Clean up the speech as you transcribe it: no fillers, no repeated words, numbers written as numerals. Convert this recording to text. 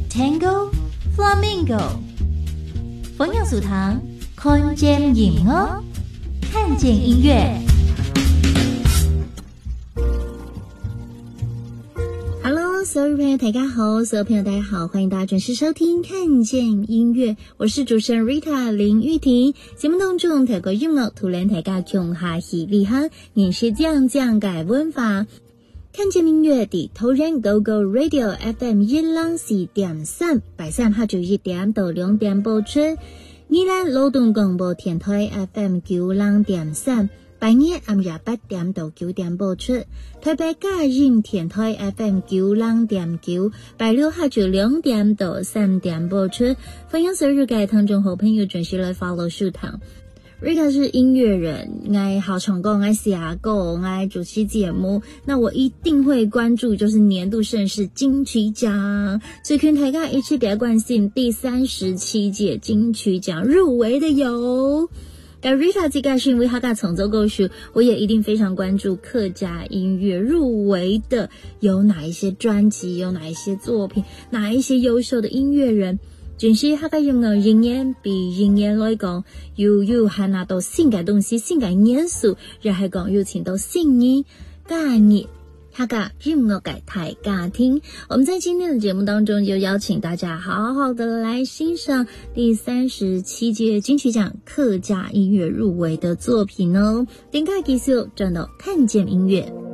Tango Flamingo 风扬俗堂看见影哦，看见音乐。Hello， 所有朋友大家好，所有朋友大家好，欢迎大家准时收听看见音乐，我是主持人 Rita 林玉婷。节目当中透过音乐，突然大家共下喜厉害，认识讲嘅文化。看见音乐的投人 Go Go Radio FM 104.3，拜三下晝1點到2點播出。宜蘭勞動廣播電台 FM 90.3，拜日暗夜8點到9點播出。台北佳音電台 FM 90.9，拜六下晝2點到3點播出。歡迎所有嘅聽眾好朋友準時來 follow 書堂。Rita 是音樂人，愛好唱歌，愛寫歌，愛主持節目。那我一定會關注就是年度盛事金曲獎，所以跟大家一起來關心第37屆金曲獎入圍的有。但 Rita 這個是因為他的創作歌曲，我也一定非常關注客家音樂入圍的有哪一些專輯，有哪一些作品，哪一些優秀的音樂人。全是客家音樂仍然比仍然來講有還拿到新嘅東西，新嘅元素，又係講有請到新意家熱客家音樂嘅大家庭。我們在今天的節目當中就邀請大家好好的來欣賞第37屆金曲獎客家音樂入圍的作品哦。點解繼續轉到看見音樂。